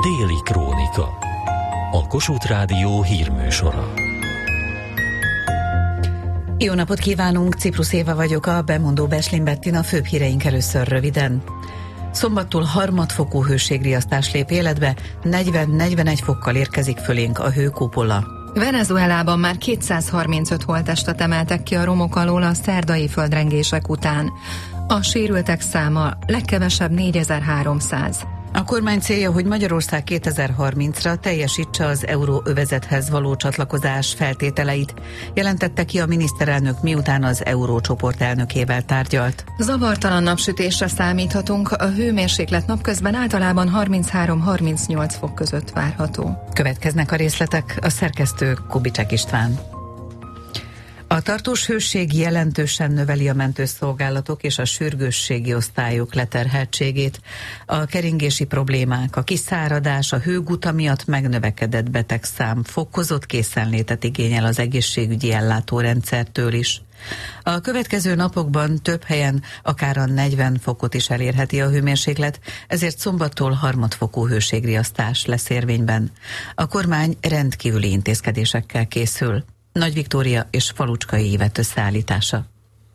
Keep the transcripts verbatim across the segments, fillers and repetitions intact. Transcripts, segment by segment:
Déli Krónika. A Kossuth Rádió hírműsora. Jó napot kívánunk, Ciprus Éva vagyok, a bemondó Beslin Bettina, főbb híreink először röviden. Szombattól harmadfokú hőségriasztás lép életbe, negyven-negyvenegy fokkal érkezik fölénk a hőkupola. Venezuelában már kétszázharmincöt holttestet emeltek ki a romok alól a szerdai földrengések után. A sérültek száma legkevesebb négyezer-háromszáz. A kormány célja, hogy Magyarország kétezer-harmincra teljesítse az euróövezethez való csatlakozás feltételeit, jelentette ki a miniszterelnök, miután az eurócsoport elnökével tárgyalt. Zavartalan napsütésre számíthatunk, a hőmérséklet napközben általában harminchárom-harmincnyolc fok között várható. Következnek a részletek, a szerkesztő Kubicsek István. A tartós hőség jelentősen növeli a mentőszolgálatok és a sürgősségi osztályok leterheltségét. A keringési problémák, a kiszáradás, a hőguta miatt megnövekedett betegszám fokozott készenlétet igényel az egészségügyi ellátórendszertől is. A következő napokban több helyen akár a negyven fokot is elérheti a hőmérséklet, ezért szombattól harmadfokú hőségriasztás lesz érvényben. A kormány rendkívüli intézkedésekkel készül. Nagy Viktória és Falucskai Ivett összeállítása.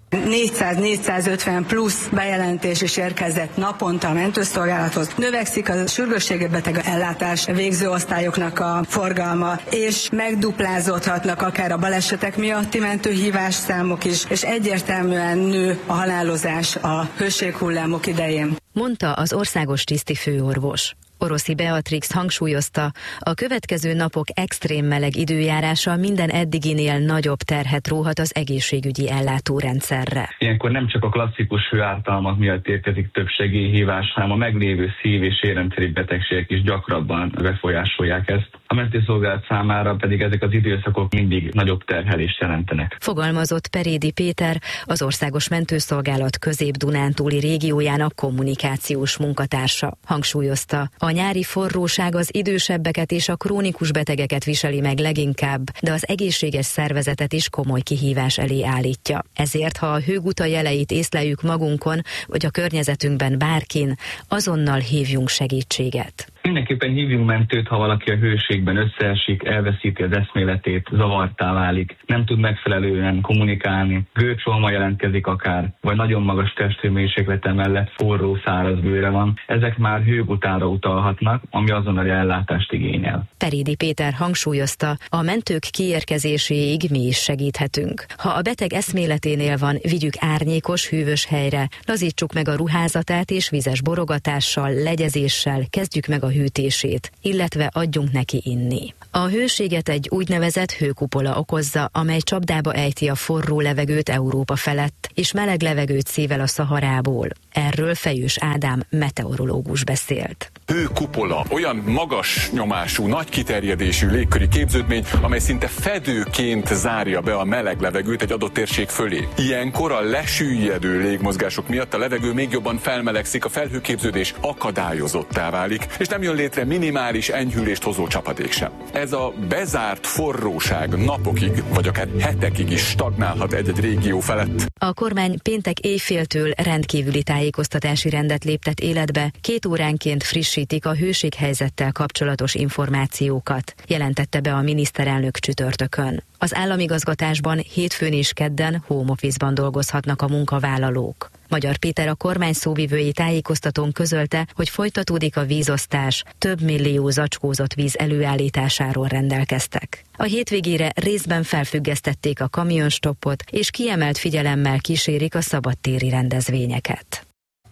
négyszáz-négyszázötven plusz bejelentés is érkezett naponta a mentőszolgálathoz. Növekszik a sürgősségi beteg ellátás végző osztályoknak a forgalma, és megduplázódhatnak akár a balesetek miatti mentőhívás számok is, és egyértelműen nő a halálozás a hőséghullámok idején. Mondta az országos tisztifőorvos. Oroszi Beatrix hangsúlyozta, a következő napok extrém meleg időjárása minden eddiginél nagyobb terhet róhat az egészségügyi ellátórendszerre. Ilyenkor nem csak a klasszikus hőártalmak miatt érkezik több segélyhívás, hanem a meglévő szív- és érrendszeri betegségek is gyakrabban befolyásolják ezt. A mentőszolgálat számára pedig ezek az időszakok mindig nagyobb terhelést jelentenek. Fogalmazott Perédi Péter, az Országos Mentőszolgálat Közép-Dunántúli régiójának kommunikációs munkatársa. Hangsúlyozta, a nyári forróság az idősebbeket és a krónikus betegeket viseli meg leginkább, de az egészséges szervezetet is komoly kihívás elé állítja. Ezért, ha a hőguta jeleit észleljük magunkon, vagy a környezetünkben bárkin, azonnal hívjunk segítséget. Mindenképpen hívjunk mentőt, ha valaki a hőségben összeesik, elveszíti az eszméletét, zavartá válik, nem tud megfelelően kommunikálni, gőcsóma jelentkezik akár, vagy nagyon magas testhőmérséklete mellett forró, száraz bőre van. Ezek már hőgutára utalhatnak, ami azonnali ellátást igényel. Perédi Péter hangsúlyozta, a mentők kiérkezéséig mi is segíthetünk. Ha a beteg eszméleténél van, vigyük árnyékos, hűvös helyre, lazítsuk meg a ruházatát és vizes borogatással, legyezéssel kezdjük meg a hűtését, illetve adjunk neki inni. A hőséget egy úgynevezett hőkupola okozza, amely csapdába ejti a forró levegőt Európa felett, és meleg levegőt szível a Szaharából. Erről Fejős Ádám meteorológus beszélt. Hőkupola olyan magas nyomású, nagy kiterjedésű légköri képződmény, amely szinte fedőként zárja be a meleg levegőt egy adott térség fölé. Ilyenkor a lesüllyedő légmozgások miatt a levegő még jobban felmelegszik, a felhőképződés akadályozottá válik, és nem jön létre minimális enyhülést hozó csapadék sem. Ez a bezárt forróság napokig, vagy akár hetekig is stagnálhat egy-egy régió felett. A kormány péntek éjféltől rendkívüli tájékoztatási rendet léptet életbe, két óránként frissítik a hőséghelyzettel kapcsolatos információkat, jelentette be a miniszterelnök csütörtökön. Az államigazgatásban hétfőn és kedden home office-ban dolgozhatnak a munkavállalók. Magyar Péter, a kormány szóvivői tájékoztatón közölte, hogy folytatódik a vízosztás, több millió zacskózott víz előállításáról rendelkeztek. A hétvégére részben felfüggesztették a kamionstoppot, és kiemelt figyelemmel kísérik a szabadtéri rendezvényeket.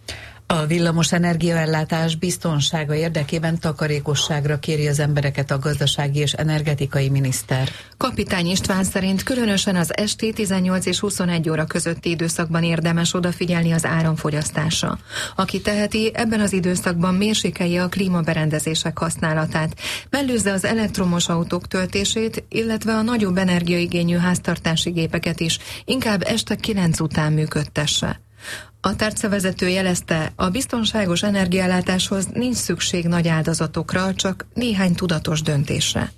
A villamos energiaellátás biztonsága érdekében takarékosságra kéri az embereket a gazdasági és energetikai miniszter. Kapitány István szerint különösen az esti tizennyolc és huszonegy óra közötti időszakban érdemes odafigyelni az áramfogyasztásra. Aki teheti, ebben az időszakban mérsékelje a klímaberendezések használatát, mellőzze az elektromos autók töltését, illetve a nagyobb energiaigényű háztartási gépeket is inkább este kilenc után működtesse. A tárcavezető jelezte, a biztonságos energiaellátáshoz nincs szükség nagy áldozatokra, csak néhány tudatos döntésre.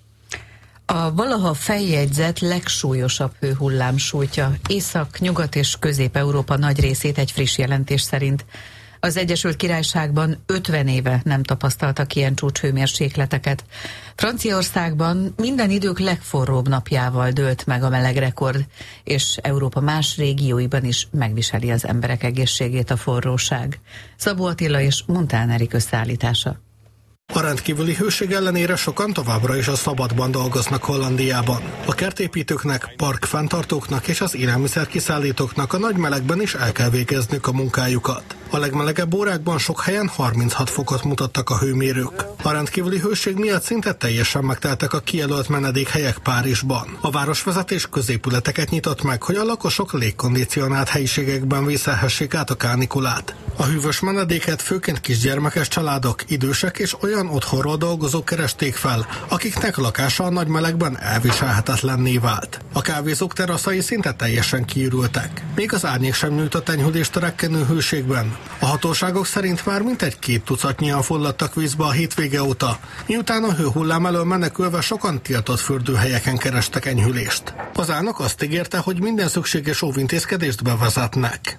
A valaha feljegyzett legsúlyosabb hőhullám sújtja Észak-, Nyugat- és Közép-Európa nagy részét egy friss jelentés szerint. Az Egyesült Királyságban ötven éve nem tapasztaltak ilyen csúcshőmérsékleteket. Franciaországban minden idők legforróbb napjával dőlt meg a melegrekord, és Európa más régióiban is megviseli az emberek egészségét a forróság. Szabó Attila és Muntán Erik összeállítása. A rendkívüli hőség ellenére sokan továbbra is a szabadban dolgoznak Hollandiában. A kertépítőknek, parkfenntartóknak és az élelmiszerkiszállítóknak a nagy melegben is el kell végezniük a munkájukat. A legmelegebb órákban sok helyen harminchat fokot mutattak a hőmérők. A rendkívüli hőség miatt szinte teljesen megteltek a kijelölt menedékhelyek Párizsban. A városvezetés középületeket nyitott meg, hogy a lakosok légkondicionált helyiségekben vészelhessék át a kánikulát. A hűvös menedéket főként kisgyermekes családok, idősek és olyan otthonról dolgozók keresték fel, akiknek lakása a nagy melegben elviselhetetlenné vált. A kávézók teraszai szinte teljesen kiürültek. Még az árnyék sem nyújtott enyhülést a rekkenő hőségben. A hatóságok szerint már mintegy két tucatnyian fulladtak vízbe a hétvége óta, miután a hőhullám elől menekülve sokan tiltott fürdőhelyeken kerestek enyhülést. Az elnök azt ígérte, hogy minden szükséges óvintézkedést bevezetnek.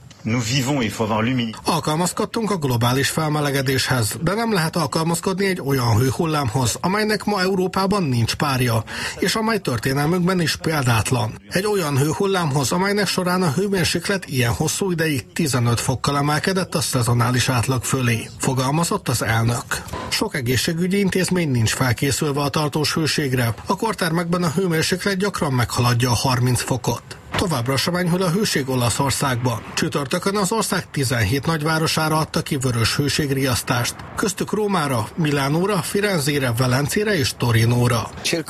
Alkalmazkodtunk a globális felmelegedéshez, de nem lehet alkalmazkodni egy olyan hőhullámhoz, amelynek ma Európában nincs párja, és amely történelmünkben is példátlan. Egy olyan hőhullámhoz, amelynek során a hőmérséklet ilyen hosszú ideig tizenöt fokkal emelkedett a szezonális átlag fölé, fogalmazott az elnök. Sok egészségügyi intézmény nincs felkészülve a tartós hőségre, a kortermekben a hőmérséklet gyakran meghaladja a harminc fokot. Továbbra sem enyhül a hőség Olaszországban. Csütörtökön az ország tizenhét nagyvárosára adta ki vörös hőségriasztást, köztük Rómára, Milánóra, Firenzére, Velencére és Torinóra.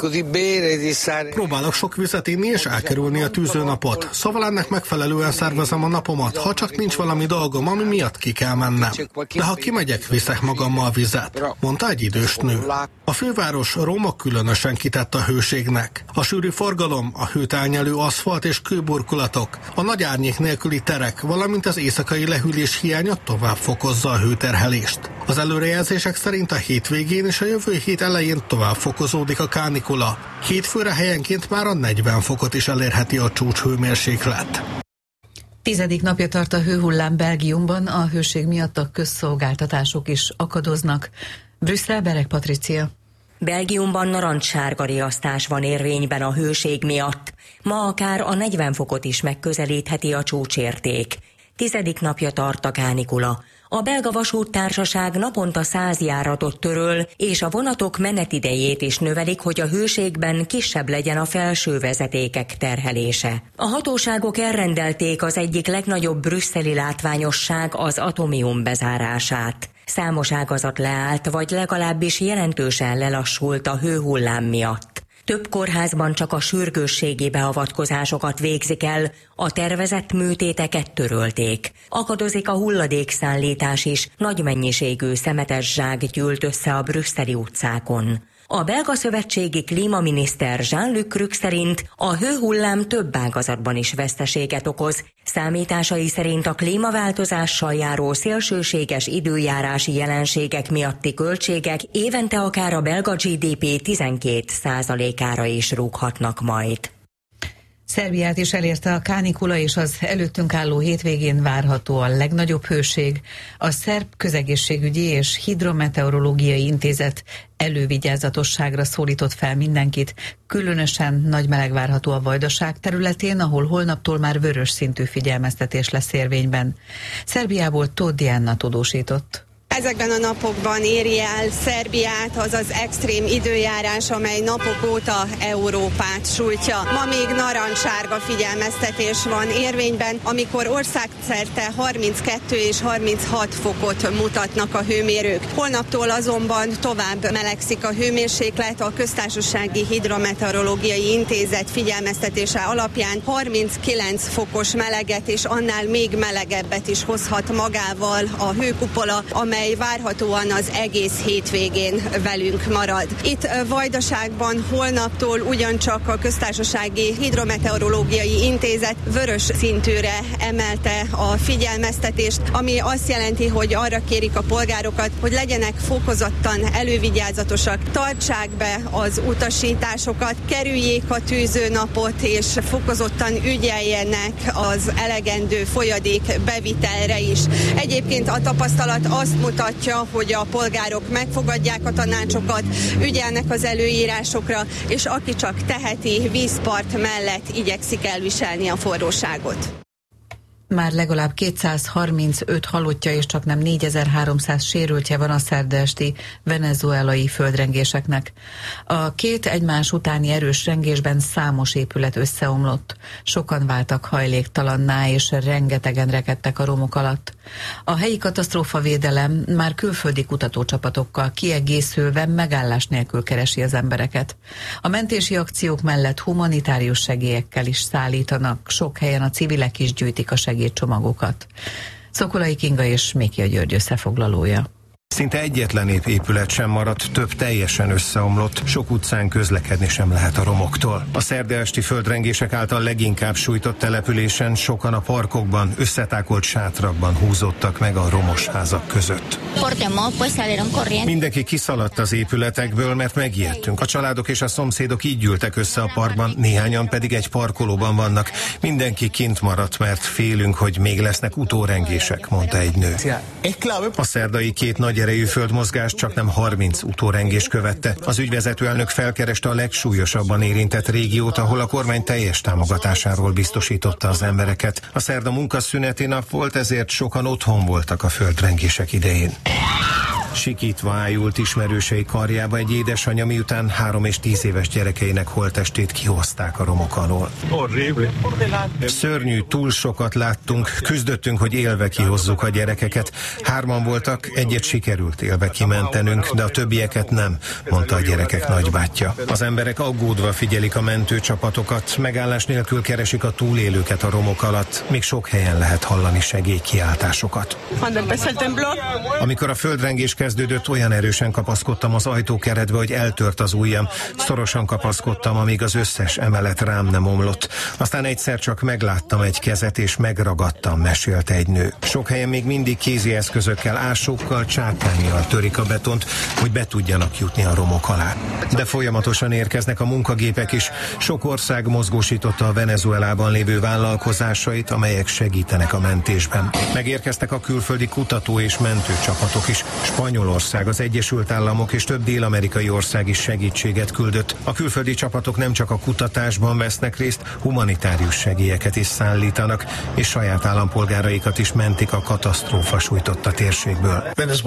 Próbálok sok vizet inni és elkerülni a tűzőnapot, szóval ennek megfelelően szervezem a napomat, ha csak nincs valami dolgom, ami miatt ki kell mennem. De ha kimegyek, viszek magammal vizet, mondta egy idős nő. A főváros, Róma különösen kitett a hőségnek. A sűrű forgalom, a hőt elnyelő aszfalt és kőburkolatok, a nagy árnyék nélküli terek, valamint az éjszakai lehűlés hiánya tovább fokozza a hőterhelést. Az előrejelzések szerint a hétvégén és a jövő hét elején tovább fokozódik a kánikula. Hétfőre helyenként már a negyven fokot is elérheti a csúcshőmérséklet. Tizedik napja tart a hőhullám Belgiumban, a hőség miatt a közszolgáltatások is akadoznak. Brüsszel, Bereg Patricia. Belgiumban narancssárga riasztás van érvényben a hőség miatt. Ma akár a negyven fokot is megközelítheti a csúcsérték. Tizedik napja tart a kánikula. A belga vasúttársaság naponta száz járatot töröl, és a vonatok menetidejét is növelik, hogy a hőségben kisebb legyen a felső vezetékek terhelése. A hatóságok elrendelték az egyik legnagyobb brüsszeli látványosság, az Atomium bezárását. Számos ágazat leállt, vagy legalábbis jelentősen lelassult a hőhullám miatt. Több kórházban csak a sürgősségi beavatkozásokat végzik el, a tervezett műtéteket törölték. Akadozik a hulladékszállítás is, nagy mennyiségű szemetes zsák gyűlt össze a brüsszeli utcákon. A belga szövetségi klímaminiszter Jean-Luc Cruc szerint a hőhullám több ágazatban is veszteséget okoz. Számításai szerint a klímaváltozással járó szélsőséges időjárási jelenségek miatti költségek évente akár a belga gé dé pé tizenkét százalékára is rúghatnak majd. Szerbiát is elérte a kánikula, és az előttünk álló hétvégén várható a legnagyobb hőség. A Szerb Közegészségügyi és Hidrometeorológiai Intézet elővigyázatosságra szólított fel mindenkit. Különösen nagy meleg várható a Vajdaság területén, ahol holnaptól már vörös szintű figyelmeztetés lesz érvényben. Szerbiából Tóth Diana tudósított. Ezekben a napokban éri el Szerbiát az az extrém időjárás, amely napok óta Európát sújtja. Ma még narancssárga figyelmeztetés van érvényben, amikor országszerte harminckettő és harminchat fokot mutatnak a hőmérők. Holnaptól azonban tovább melegszik a hőmérséklet. A Köztársasági Hidrometeorológiai Intézet figyelmeztetése alapján harminckilenc fokos meleget és annál még melegebbet is hozhat magával a hőkupola, amely amely várhatóan az egész hétvégén velünk marad. Itt Vajdaságban holnaptól ugyancsak a Köztársasági Hidrometeorológiai Intézet vörös szintűre emelte a figyelmeztetést, ami azt jelenti, hogy arra kérik a polgárokat, hogy legyenek fokozottan elővigyázatosak, tartsák be az utasításokat, kerüljék a tűzőnapot, és fokozottan ügyeljenek az elegendő folyadék bevitelre is. Egyébként a tapasztalat azt mutatja, hogy a polgárok megfogadják a tanácsokat, ügyelnek az előírásokra, és aki csak teheti, vízpart mellett igyekszik elviselni a forróságot. Már legalább kétszázharmincöt halottja és csaknem négyezer-háromszáz sérültje van a szerda esti venezuelai földrengéseknek. A két egymás utáni erős rengésben számos épület összeomlott. Sokan váltak hajléktalanná, és rengetegen rekedtek a romok alatt. A helyi katasztrófavédelem már külföldi kutatócsapatokkal kiegészülve megállás nélkül keresi az embereket. A mentési akciók mellett humanitárius segélyekkel is szállítanak, sok helyen a civilek is gyűjtik a segélyeket. Csomagokat. Szokolai Kinga és Mékia György összefoglalója. Szinte egyetlen épület sem maradt, több teljesen összeomlott, sok utcán közlekedni sem lehet a romoktól. A szerda esti földrengések által leginkább sújtott településen sokan a parkokban, összetákolt sátrakban húzódtak meg a romos házak között. Mindenki kiszaladt az épületekből, mert megijedtünk. A családok és a szomszédok így gyűltek össze a parkban, néhányan pedig egy parkolóban vannak. Mindenki kint maradt, mert félünk, hogy még lesznek utórengések, mondta egy nő. A szerdai két nagy erejű földmozgás csaknem harminc utórengés követte. Az ügyvezető elnök felkereste a legsúlyosabban érintett régiót, ahol a kormány teljes támogatásáról biztosította az embereket. A szerda munkaszüneti nap volt, ezért sokan otthon voltak a földrengések idején. Sikítva ájult ismerősei karjába egy édesanyja, miután három és tíz éves gyerekeinek holttestét kihozták a romok alól. Szörnyű, túl sokat láttunk, küzdöttünk, hogy élve kihozzuk a gyerekeket. Hárman voltak, egyet sikerült élve kimentenünk, de a többieket nem, mondta a gyerekek nagybátyja. Az emberek aggódva figyelik a mentőcsapatokat, megállás nélkül keresik a túlélőket a romok alatt, még sok helyen lehet hallani segélykiáltásokat. Amikor a földrengés kezdődött, olyan erősen kapaszkodtam az ajtókeretbe, hogy eltört az ujjam. Szorosan kapaszkodtam, amíg az összes emelet rám nem omlott. Aztán egyszer csak megláttam egy kezet, és megragadtam, mesélte egy nő. Sok helyen még mindig kézi eszközökkel, ásókkal, csákánnyal törik a betont, hogy be tudjanak jutni a romok alá. De folyamatosan érkeznek a munkagépek is. Sok ország mozgósította a Venezuelában lévő vállalkozásait, amelyek segítenek a mentésben. Megérkeztek a külföldi kutató és mentőcsapatok is. Spanyolország, az Egyesült Államok és több dél-amerikai ország is segítséget küldött. A külföldi csapatok nem csak a kutatásban vesznek részt, humanitárius segélyeket is szállítanak, és saját állampolgáraikat is mentik a katasztrófa sújtotta térségből.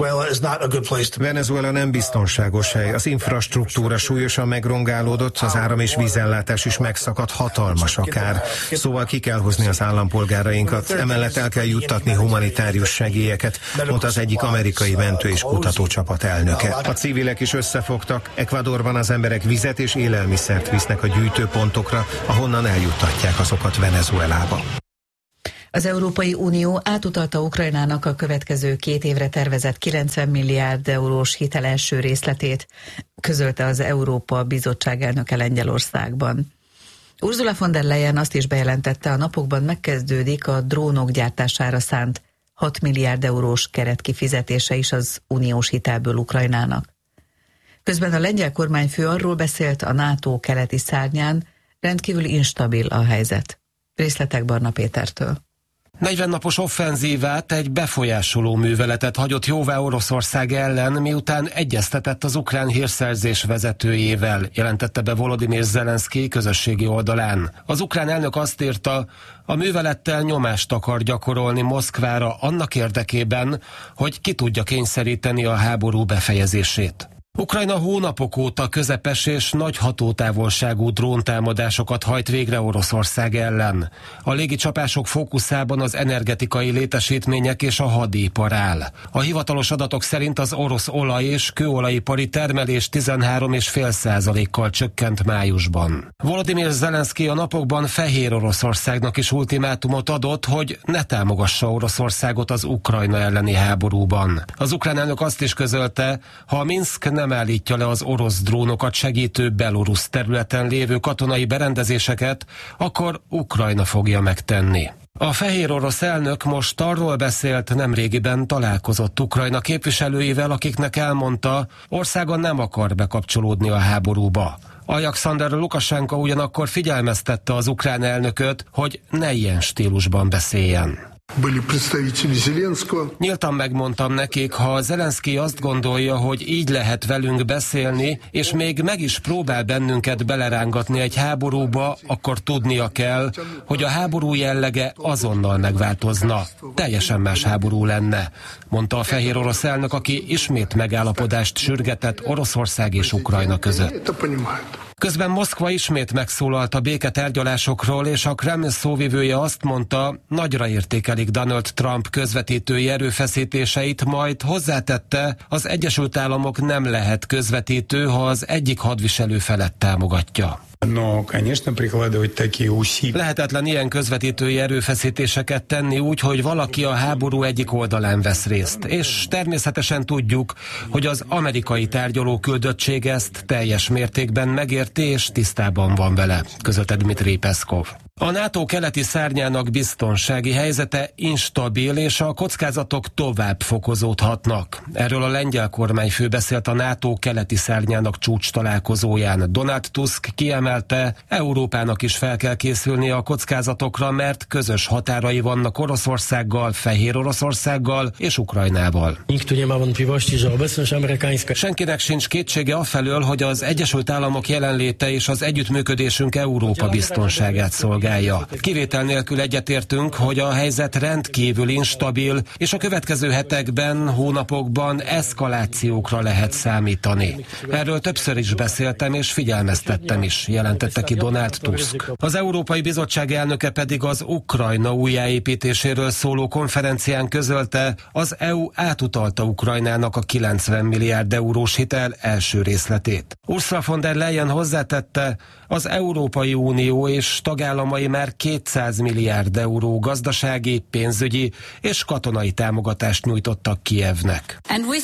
Venezuela nem biztonságos hely, az infrastruktúra súlyosan megrongálódott, az áram és vízellátás is megszakadt, hatalmas a kár. Szóval ki kell hozni az állampolgárainkat, emellett el kell juttatni humanitárius segélyeket, mondta az egyik amerikai mentő és kutatócsapat elnöke. A civilek is összefogtak, Ecuadorban az emberek vizet és élelmiszert visznek a gyűjtőpontokra, ahonnan eljuttatják azokat Venezuelába. Az Európai Unió átutalta Ukrajnának a következő két évre tervezett kilencven milliárd eurós hitel első részletét, közölte az Európa Bizottság elnöke Lengyelországban. Ursula von der Leyen azt is bejelentette, a napokban megkezdődik a drónok gyártására szánt hat milliárd eurós keret kifizetése is az uniós hitelből Ukrajnának. Közben a lengyel kormányfő arról beszélt, a NATO keleti szárnyán rendkívül instabil a helyzet. Részletek Barna Pétertől. negyven napos offenzívát, egy befolyásoló műveletet hagyott jóvá Oroszország ellen, miután egyeztetett az ukrán hírszerzés vezetőjével, jelentette be Volodymyr Zelenszky közösségi oldalán. Az ukrán elnök azt írta, a művelettel nyomást akar gyakorolni Moszkvára annak érdekében, hogy ki tudja kényszeríteni a háború befejezését. Ukrajna hónapok óta közepes és nagy hatótávolságú dróntámadásokat hajt végre Oroszország ellen. A légicsapások fókuszában az energetikai létesítmények és a hadipar áll. A hivatalos adatok szerint az orosz olaj- és kőolajipari termelés tizenhárom egész öt százalékkal csökkent májusban. Volodymyr Zelenszky a napokban Fehér Oroszországnak is ultimátumot adott, hogy ne támogassa Oroszországot az Ukrajna elleni háborúban. Az ukrán elnök azt is közölte, ha Minszk nem állítja le az orosz drónokat segítő belorusz területen lévő katonai berendezéseket, akkor Ukrajna fogja megtenni. A fehér orosz elnök most arról beszélt, nemrégiben találkozott Ukrajna képviselőivel, akiknek elmondta, országa nem akar bekapcsolódni a háborúba. Alexander Lukasenko ugyanakkor figyelmeztette az ukrán elnököt, hogy ne ilyen stílusban beszéljen. Nyíltan megmondtam nekik, ha Zelenszky azt gondolja, hogy így lehet velünk beszélni, és még meg is próbál bennünket belerángatni egy háborúba, akkor tudnia kell, hogy a háború jellege azonnal megváltozna. Teljesen más háború lenne, mondta a fehér orosz elnök, aki ismét megállapodást sürgetett Oroszország és Ukrajna között. Közben Moszkva ismét megszólalt a béketárgyalásokról, és a Kreml szóvivője azt mondta, nagyra értékelik Donald Trump közvetítői erőfeszítéseit, majd hozzátette, az Egyesült Államok nem lehet közvetítő, ha az egyik hadviselő felett támogatja. Lehetetlen ilyen közvetítői erőfeszítéseket tenni úgy, hogy valaki a háború egyik oldalán vesz részt. És természetesen tudjuk, hogy az amerikai tárgyaló küldöttség ezt teljes mértékben megérti és tisztában van vele, közölte Dmitry Peszkov. A NATO keleti szárnyának biztonsági helyzete instabil, és a kockázatok tovább fokozódhatnak. Erről a lengyel kormányfő beszélt a NATO keleti szárnyának csúcs találkozóján. Donald Tusk kiemelte, Európának is fel kell készülnie a kockázatokra, mert közös határai vannak Oroszországgal, Fehér Oroszországgal és Ukrajnával. Senkinek sincs kétsége afelől, hogy az Egyesült Államok jelenléte és az együttműködésünk Európa biztonságát szolgálja. Kivétel nélkül egyetértünk, hogy a helyzet rendkívül instabil, és a következő hetekben, hónapokban eszkalációkra lehet számítani. Erről többször is beszéltem és figyelmeztettem is, jelentette ki Donald Tusk. Az Európai Bizottság elnöke pedig az Ukrajna újjáépítéséről szóló konferencián közölte, az é u átutalta Ukrajnának a kilencven milliárd eurós hitel első részletét. Ursula von der Leyen hozzátette, az Európai Unió és tagállamai már kétszáz milliárd euró gazdasági, pénzügyi és katonai támogatást nyújtottak Kijevnek.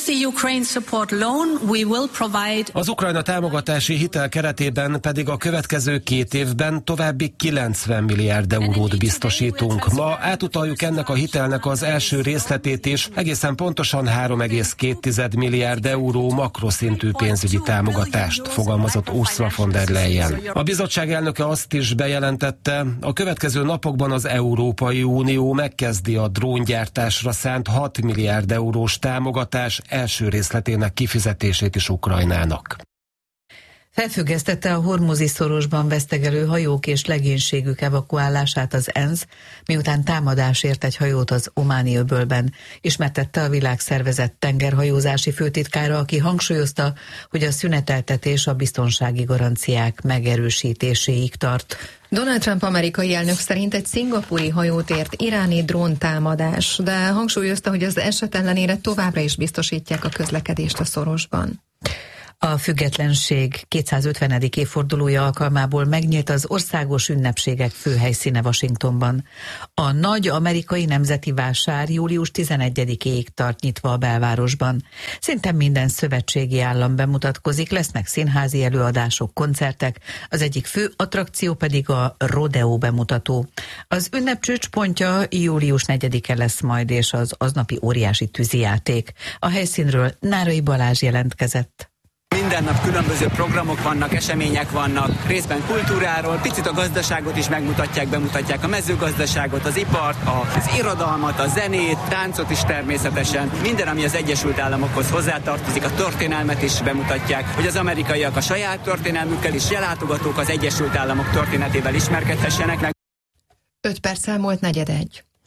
Az Ukrajna támogatási hitel keretében pedig a következő két évben további kilencven milliárd eurót biztosítunk. Ma átutaljuk ennek a hitelnek az első részletét is, egészen pontosan három egész két milliárd euró makroszintű pénzügyi támogatást, fogalmazott Ursula von der Leyen. A bizottság elnöke azt is bejelentette, a következő napokban az Európai Unió megkezdi a dróngyártásra szánt hat milliárd eurós támogatás első részletének kifizetését is Ukrajnának. Felfüggesztette a Hormuzi szorosban vesztegelő hajók és legénységük evakuálását az ENSZ, miután támadás ért egy hajót az Ománi öbölben, ismertette a Világszervezet tengerhajózási főtitkára, aki hangsúlyozta, hogy a szüneteltetés a biztonsági garanciák megerősítéséig tart. Donald Trump amerikai elnök szerint egy szingapúri hajót ért iráni dróntámadás, de hangsúlyozta, hogy az eset ellenére továbbra is biztosítják a közlekedést a szorosban. A függetlenség kétszázötvenedik évfordulója alkalmából megnyílt az országos ünnepségek főhelyszíne Washingtonban. A nagy amerikai nemzeti vásár július tizenegyedikéig tart nyitva a belvárosban. Szinte minden szövetségi állam bemutatkozik, lesznek színházi előadások, koncertek, az egyik fő attrakció pedig a rodeo bemutató. Az ünnep csúcspontja július negyedike lesz majd, és az aznapi óriási tűzijáték. A helyszínről Nárai Balázs jelentkezett. Minden nap különböző programok vannak, események vannak, részben kultúráról, picit a gazdaságot is megmutatják, bemutatják a mezőgazdaságot, az ipart, az irodalmat, a zenét, táncot is természetesen. Minden, ami az Egyesült Államokhoz hozzátartozik, a történelmet is bemutatják, hogy az amerikaiak a saját történelmükkel is, látogatók az Egyesült Államok történetével ismerkedhessenek. öt perc elmúlt negyed egy.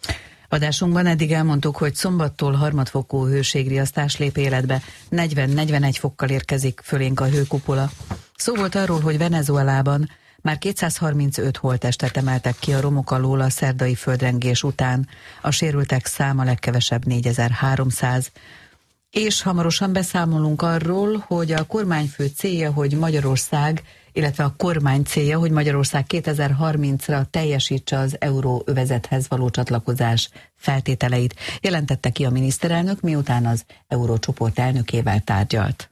Adásunkban eddig elmondtuk, hogy szombattól harmadfokú hőségriasztás lép életbe, negyven-negyvenegy fokkal érkezik fölénk a hőkupola. Szó volt arról, hogy Venezuelában már kétszázharmincöt holttestet emeltek ki a romok alól a szerdai földrengés után, a sérültek száma legkevesebb négyezer-háromszáz. És hamarosan beszámolunk arról, hogy a kormányfő célja, hogy Magyarország, illetve a kormány célja, hogy Magyarország kétezer-harmincra teljesítse az euróövezethez való csatlakozás feltételeit, jelentette ki a miniszterelnök, miután az eurócsoport elnökével tárgyalt.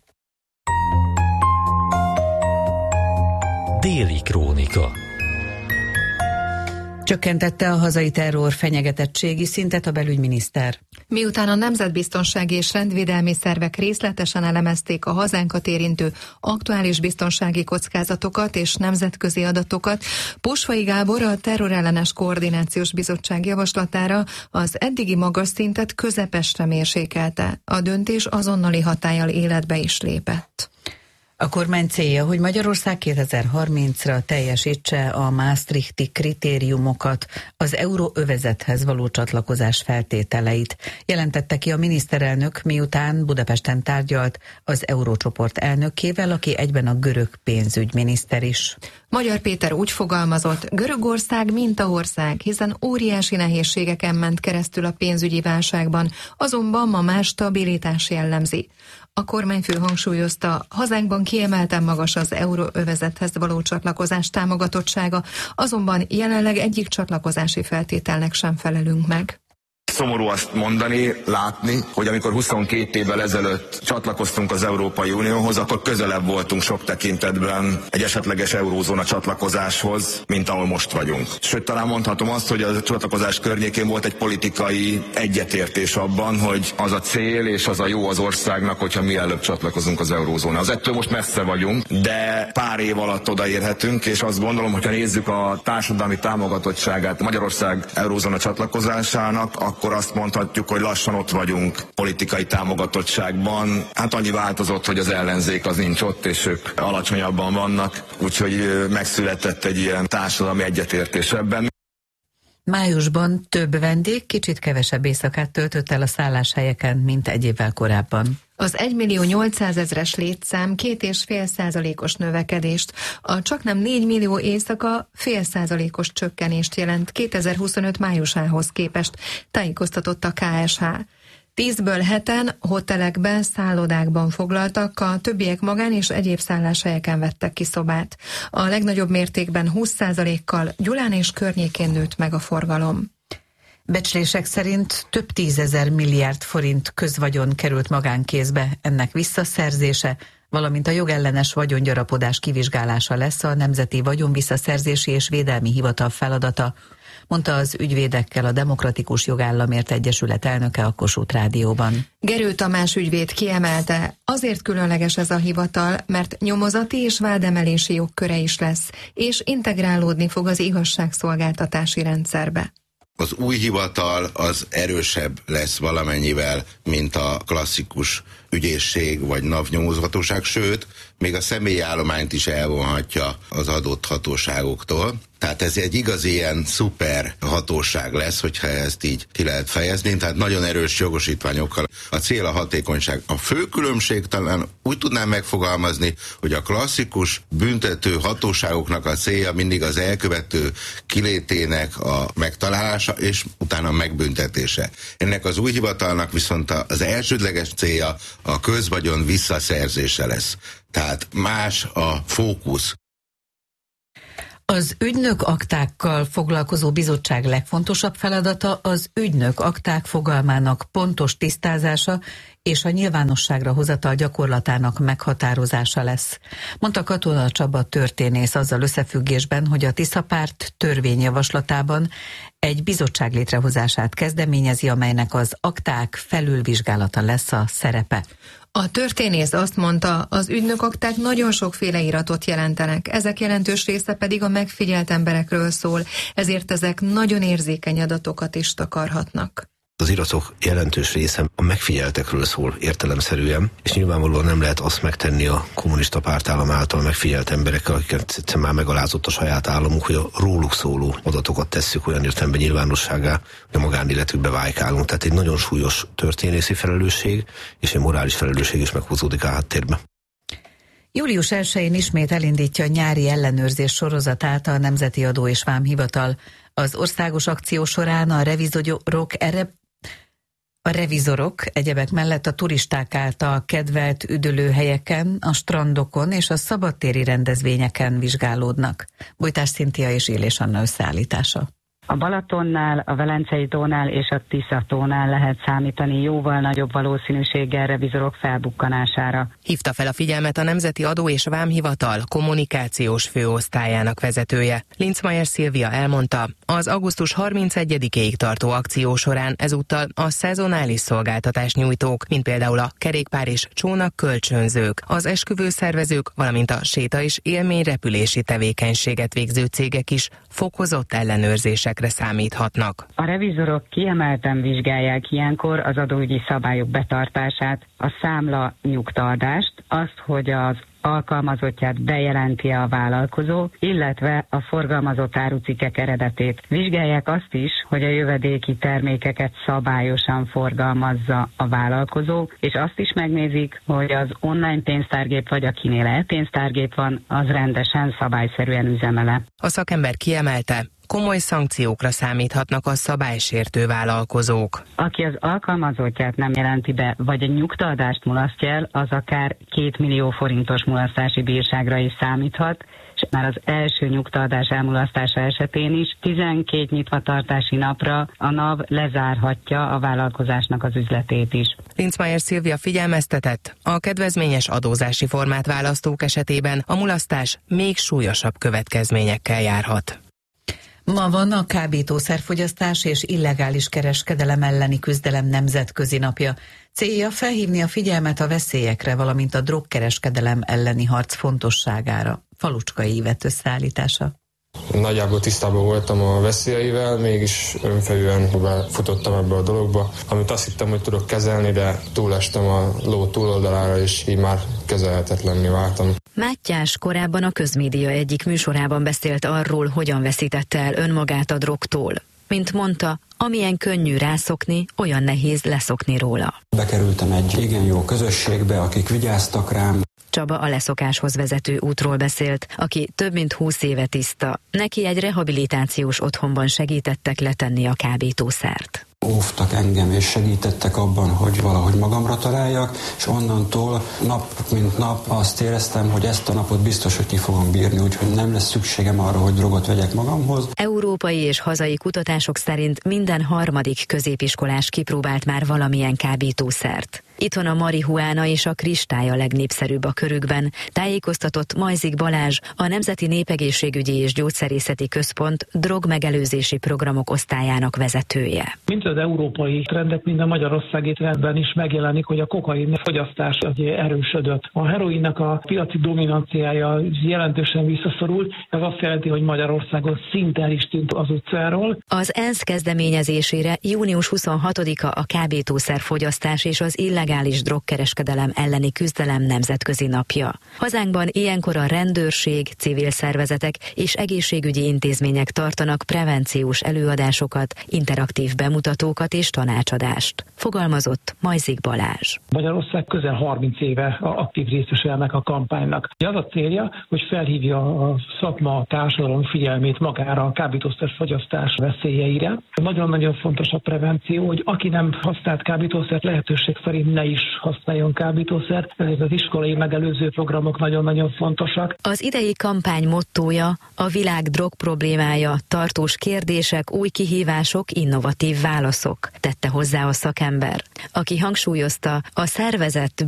Déli krónika. Csökkentette a hazai terror fenyegetettségi szintet a belügyminiszter. Miután a nemzetbiztonsági és rendvédelmi szervek részletesen elemezték a hazánkat érintő aktuális biztonsági kockázatokat és nemzetközi adatokat, Posvai Gábor a Terrorellenes Koordinációs Bizottság javaslatára az eddigi magas szintet közepesre mérsékelte. A döntés azonnali hatállyal életbe is lépett. A kormány célja, hogy Magyarország kétezer-harmincra teljesítse a Maastrichti kritériumokat, az euróövezethez való csatlakozás feltételeit, jelentette ki a miniszterelnök, miután Budapesten tárgyalt az eurócsoport elnökével, aki egyben a görög pénzügyminiszter is. Magyar Péter úgy fogalmazott, Görögország mintaország, hiszen óriási nehézségeken ment keresztül a pénzügyi válságban, azonban ma már stabilitás jellemzi. A kormányfő hangsúlyozta, hazánkban kiemelten magas az euróövezethez való csatlakozás támogatottsága, azonban jelenleg egyik csatlakozási feltételnek sem felelünk meg. Szomorú azt mondani, látni, hogy amikor huszonkét évvel ezelőtt csatlakoztunk az Európai Unióhoz, akkor közelebb voltunk sok tekintetben egy esetleges eurózóna csatlakozáshoz, mint ahol most vagyunk. Sőt, talán mondhatom azt, hogy a csatlakozás környékén volt egy politikai egyetértés abban, hogy az a cél és az a jó az országnak, hogyha mielőbb csatlakozunk az eurózónához. Ettől most messze vagyunk, de pár év alatt odaérhetünk, és azt gondolom, hogyha nézzük a társadalmi támogatottságát Magyarország eurózóna csatlakozásának, akkor azt mondhatjuk, hogy lassan ott vagyunk politikai támogatottságban. Hát annyi változott, hogy az ellenzék az nincs ott, és ők alacsonyabban vannak, úgyhogy megszületett egy ilyen társadalmi egyetértés ebben. Májusban több vendég kicsit kevesebb éjszakát töltött el a szálláshelyeken, mint egy évvel korábban. Az egymillió nyolcszázezres létszám két és fél százalékos növekedést, a csaknem négy millió éjszaka fél százalékos csökkenést jelent kétezer-huszonöt májusához képest, tájékoztatott a ká es há. Tízből heten hotelekben, szállodákban foglaltak, a többiek magán és egyéb szálláshelyeken vettek ki szobát. A legnagyobb mértékben húsz százalékkal Gyulán és környékén nőtt meg a forgalom. Becslések szerint több tízezer milliárd forint közvagyon került magánkézbe, ennek visszaszerzése, valamint a jogellenes vagyongyarapodás kivizsgálása lesz a Nemzeti Vagyonvisszaszerzési és Védelmi Hivatal feladata, mondta az Ügyvédekkel a Demokratikus Jogállamért Egyesület elnöke a Kossuth Rádióban. Gerő Tamás ügyvéd kiemelte, azért különleges ez a hivatal, mert nyomozati és vádemelési jogköre is lesz, és integrálódni fog az igazságszolgáltatási rendszerbe. Az új hivatal az erősebb lesz valamennyivel, mint a klasszikus ügyészség vagy NAV nyomozhatóság, sőt, még a személyi állományt is elvonhatja az adott hatóságoktól. Tehát ez egy igazi ilyen szuper hatóság lesz, hogyha ezt így ki lehet fejezni, tehát nagyon erős jogosítványokkal. A cél a hatékonyság. A fő különbség talán úgy tudnám megfogalmazni, hogy a klasszikus büntető hatóságoknak a célja mindig az elkövető kilétének a megtalálása és utána megbüntetése. Ennek az új hivatalnak viszont az elsődleges célja a közvagyon visszaszerzése lesz. Tehát más a fókusz. Az ügynök aktákkal foglalkozó bizottság legfontosabb feladata az ügynök akták fogalmának pontos tisztázása és a nyilvánosságra hozatal gyakorlatának meghatározása lesz, mondta Katona Csaba történész azzal összefüggésben, hogy a Tiszapárt törvényjavaslatában egy bizottság létrehozását kezdeményezi, amelynek az akták felülvizsgálata lesz a szerepe. A történész azt mondta, az ügynökakták nagyon sokféle iratot jelentenek, ezek jelentős része pedig a megfigyelt emberekről szól, ezért ezek nagyon érzékeny adatokat is takarhatnak. Az iratok jelentős része a megfigyeltekről szól értelemszerűen, és nyilvánvalóan nem lehet azt megtenni a kommunista pártállam által megfigyelt emberekkel, akiket egyszer már megalázott a saját államunk, hogy a róluk szóló adatokat tesszük olyan értelemben nyilvánossággá, hogy a magánéletükbe vájkálunk. Tehát egy nagyon súlyos történészi felelősség és egy morális felelősség is meghúzódik a háttérbe. július elsején ismét elindítja a nyári ellenőrzés sorozatát a Nemzeti Adó és Vámhivatal. Az országos akció során a revizorok erre A revizorok egyebek mellett a turisták által kedvelt üdülőhelyeken, a strandokon és a szabadtéri rendezvényeken vizsgálódnak. Bojtás Szintia és Élés Anna összeállítása. A Balatonnál, a Velencei tónál és a Tisza tónál lehet számítani jóval nagyobb valószínűséggel revizorok felbukkanására. Hívta fel a figyelmet a Nemzeti Adó és Vámhivatal kommunikációs főosztályának vezetője. Linzmeier Szilvia elmondta, az augusztus harmincegyedikéig tartó akció során ezúttal a szezonális szolgáltatás nyújtók, mint például a kerékpár és csónak kölcsönzők, az esküvőszervezők, valamint a séta- és élményrepülési tevékenységet végző cégek is fokozott ellenőrzések számíthatnak. A revizorok kiemelten vizsgálják ilyenkor az adóügyi szabályok betartását, a számla nyugtaadást, azt, hogy az alkalmazottját bejelenti a vállalkozó, illetve a forgalmazott árucikkek eredetét. Vizsgálják azt is, hogy a jövedéki termékeket szabályosan forgalmazza a vállalkozó, és azt is megnézik, hogy az online pénztárgép vagy akinél e-pénztárgép van, az rendesen, szabályszerűen üzemele. A szakember kiemelte, komoly szankciókra számíthatnak a szabálysértő vállalkozók. Aki az alkalmazottját nem jelenti be, vagy a nyugtaadást mulasztja el, az akár két millió forintos mulasztási bírságra is számíthat, és már az első nyugtaadás elmulasztása esetén is tizenkét nyitvatartási napra a NAV lezárhatja a vállalkozásnak az üzletét is. Linzmeier Szilvia figyelmeztetett, a kedvezményes adózási formát választók esetében a mulasztás még súlyosabb következményekkel járhat. Ma van a kábítószerfogyasztás és illegális kereskedelem elleni küzdelem nemzetközi napja. Célja felhívni a figyelmet a veszélyekre, valamint a drogkereskedelem elleni harc fontosságára. Falucskai Ivett összeállítása. Nagyjából tisztában voltam a veszélyeivel, mégis önfelűen futottam ebbe a dologba, amit azt hittem, hogy tudok kezelni, de túlestem a ló túloldalára, és így már kezelhetetlenné váltam. Mátyás korábban a Közmédia egyik műsorában beszélt arról, hogyan veszítette el önmagát a drogtól. Mint mondta, amilyen könnyű rászokni, olyan nehéz leszokni róla. Bekerültem egy igen jó közösségbe, akik vigyáztak rám. Csaba a leszokáshoz vezető útról beszélt, aki több mint húsz éve tiszta. Neki egy rehabilitációs otthonban segítettek letenni a kábítószert. Óvtak engem és segítettek abban, hogy valahogy magamra találjak, és onnantól nap mint nap azt éreztem, hogy ezt a napot biztos, hogy ki fogom bírni, úgyhogy nem lesz szükségem arra, hogy drogot vegyek magamhoz. Európai és hazai kutatások szerint minden harmadik középiskolás kipróbált már valamilyen kábítószert. Itthon a marihuána és a kristály a legnépszerűbb a körükben, tájékoztatott Majzik Balázs, a Nemzeti Népegészségügyi és Gyógyszerészeti Központ drogmegelőzési programok osztályának vezetője. Mint az európai trendek, mind a magyarországi trendben is megjelenik, hogy a kokain fogyasztás erősödött. A heroinnak a piaci dominanciája jelentősen visszaszorult, ez azt jelenti, hogy Magyarországon szinte el is tűnt az utcáról. Az ENSZ kezdeményezésére június huszonhatodika a kábítószerfogyasztás és az illegális drogkereskedelem elleni küzdelem nemzetközi napja. Hazánkban ilyenkor a rendőrség, civil szervezetek és egészségügyi intézmények tartanak prevenciós előadásokat, interaktív bemutatókat és tanácsadást. Fogalmazott Majzik Balázs. Magyarország közel harminc éve aktív részese ennek a kampánynak. Az a célja, hogy felhívja a szakma, a társadalom figyelmét magára a kábítószerfogyasztás veszélyeire. Nagyon-nagyon fontos a prevenció, hogy aki nem használt kábítószert, lehetőség szerint ne is használjon kábítószert. Ezek az iskolai megelőző programok nagyon-nagyon fontosak. Az idei kampány mottója a világ drog problémája, tartós kérdések, új kihívások, innovatív válaszok, tette hozzá a szakember, aki hangsúlyozta, a szervezett